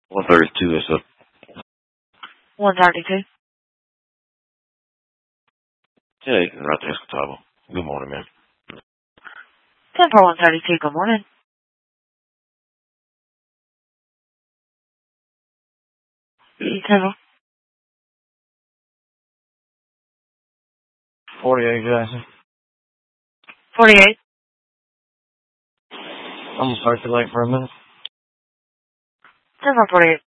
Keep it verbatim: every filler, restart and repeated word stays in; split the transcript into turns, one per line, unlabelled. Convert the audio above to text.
one thirty-two is up.
one thirty-two.
Yeah, you can write the Escatable. Good morning, ma'am.
ten four one thirty-two, good morning. ten
forty-eight, Jackson.
forty-eight.
I'm gonna circulate for a minute.
ten four forty-eight.